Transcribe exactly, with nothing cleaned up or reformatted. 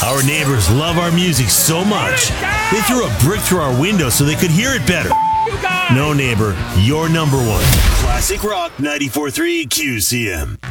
Our neighbors love our music so much, they threw a brick through our window so they could hear it better. No, neighbor, you're number one. Classic Rock ninety-four point three Q C M.